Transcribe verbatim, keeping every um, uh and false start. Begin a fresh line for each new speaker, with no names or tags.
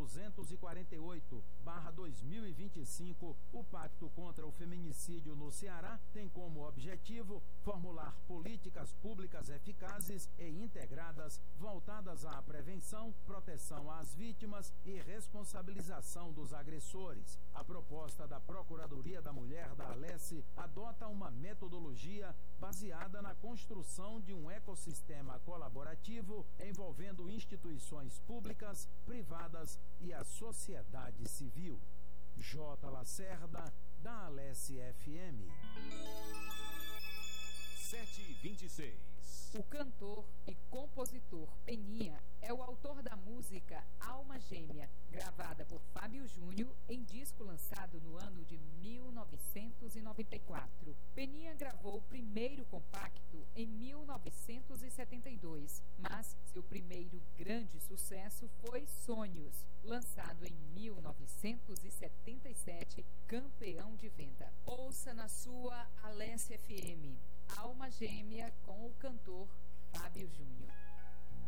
duzentos e quarenta e oito barra dois mil e vinte e cinco, o Pacto contra o Feminicídio no Ceará tem como objetivo formular políticas públicas eficazes e integradas voltadas à prevenção, proteção às vítimas e responsabilização dos agressores. A proposta da Procuradoria da Mulher da Alesse adota uma metodologia baseada na construção de um ecossistema colaborativo envolvendo instituições públicas, privadas e a sociedade civil. J. Lacerda, da Alesse F M.
sete e vinte e seis.
O cantor e compositor Peninha é o autor da música Alma Gêmea, gravada por Fábio Júnior em disco lançado no ano de mil novecentos e noventa e quatro. Peninha gravou o primeiro compacto em mil novecentos e setenta e dois, mas seu primeiro grande sucesso foi Sonhos, lançado em mil novecentos e setenta e sete, campeão de venda. Ouça na sua Alesse F M, Alma Gêmea com o cantor Fábio Júnior.